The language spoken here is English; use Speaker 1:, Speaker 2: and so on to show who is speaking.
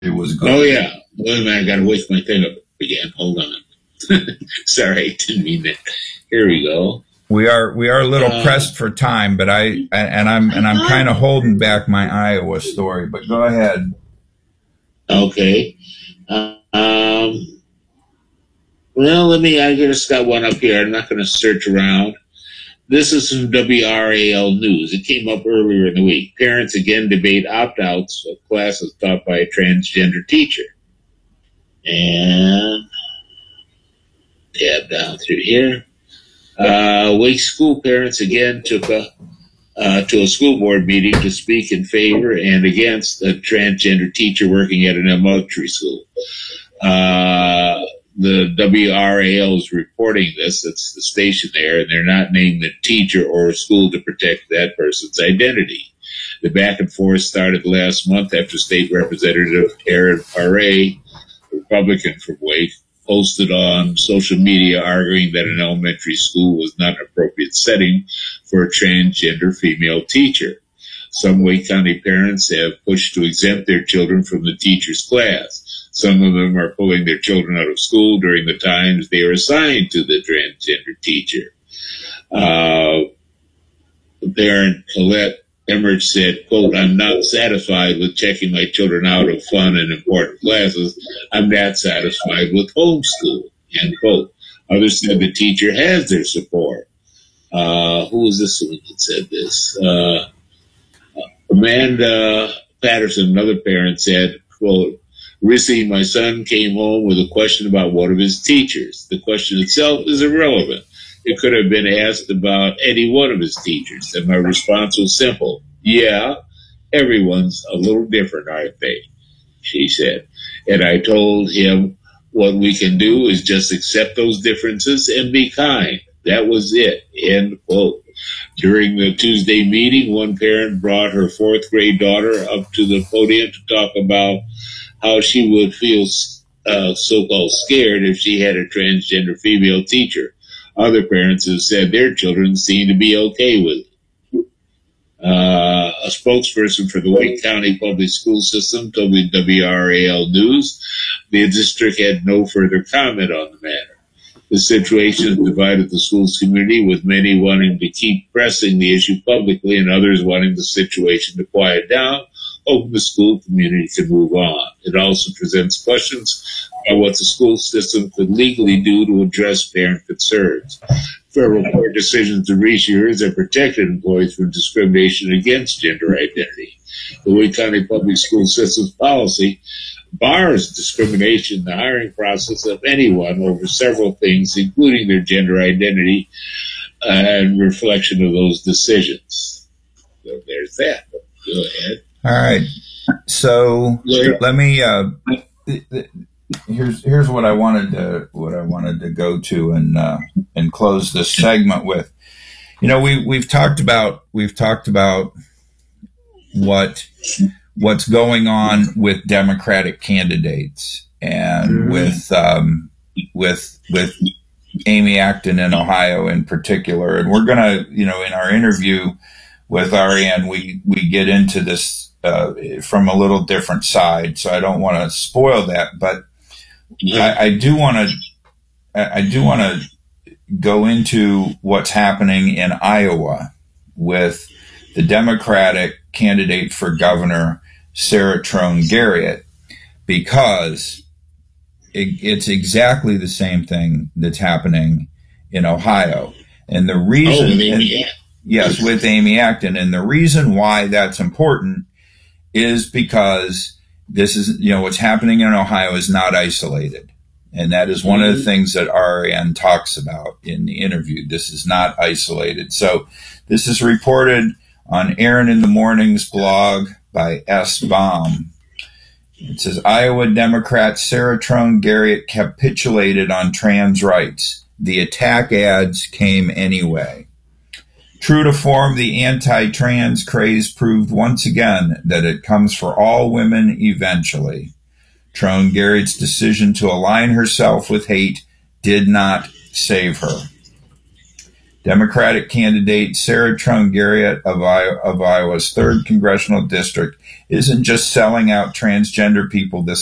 Speaker 1: it was good.
Speaker 2: Oh, yeah. Wait a minute, I got to wake my thing up again. Hold on. Sorry, didn't mean that. Here we go.
Speaker 1: We are a little pressed for time, but I'm kind of holding back my Iowa story. But go ahead.
Speaker 2: Okay. Well, I just got one up here. I'm not going to search around. This is from WRAL News. It came up earlier in the week. Parents again debate opt-outs of classes taught by a transgender teacher. And tab down through here. Wake school parents again took to a school board meeting to speak in favor and against a transgender teacher working at an elementary school. The WRAL is reporting this. It's the station there, and they're not naming the teacher or a school to protect that person's identity. The back and forth started last month after State Representative Aaron Paré, Republican from Wake, posted on social media arguing that an elementary school was not an appropriate setting for a transgender female teacher. Some Wake County parents have pushed to exempt their children from the teacher's class. Some of them are pulling their children out of school during the times they are assigned to the transgender teacher. Parent Colette Emmerich said, quote, "I'm not satisfied with checking my children out of fun and important classes. I'm not satisfied with homeschool," end quote. Others said the teacher has their support. Who was this one that said this? Amanda Patterson, another parent, said, quote, "Recently, my son came home with a question about one of his teachers. The question itself is irrelevant. It could have been asked about any one of his teachers. And my response was simple. Yeah, everyone's a little different, aren't they?" she said. And I told him what we can do is just accept those differences and be kind. That was it, end quote. During the Tuesday meeting, one parent brought her fourth grade daughter up to the podium to talk about how she would feel so-called scared if she had a transgender female teacher. Other parents have said their children seem to be okay with it. A spokesperson for the Wake County Public School System told WRAL News the district had no further comment on the matter. The situation has divided the school's community, with many wanting to keep pressing the issue publicly and others wanting the situation to quiet down, hoping the school community can move on. It also presents questions about what the school system could legally do to address parent concerns. Federal court decisions in recent years have protected employees from discrimination against gender identity. The Wake County Public School System's policy bars discrimination in the hiring process of anyone over several things, including their gender identity and reflection of those decisions. So there's that. Go ahead.
Speaker 1: All right. So let me. Here's what I wanted to go to and close this segment with. You know, we've talked about what's going on with Democratic candidates and with Amy Acton in Ohio in particular. And we're gonna, in our interview with Ariane, we get into this from a little different side. So I don't want to spoil that, but I do want to go into what's happening in Iowa with the Democratic candidate for governor, Sarah Trone Garrett, because it's exactly the same thing that's happening in Ohio. And the reason, yes, with Amy Acton, and the reason why that's important is because this is, what's happening in Ohio is not isolated. And that is one of the things that Ariane talks about in the interview. This is not isolated. So this is reported on Aaron in the Morning's blog by S. Baum. It says, Iowa Democrat Sarah Trone Garrett capitulated on trans rights. The attack ads came anyway. True to form, the anti-trans craze proved once again that it comes for all women eventually. Trone Garrett's decision to align herself with hate did not save her. Democratic candidate Sarah Trump Garrett of Iowa's 3rd Congressional District isn't just selling out transgender people this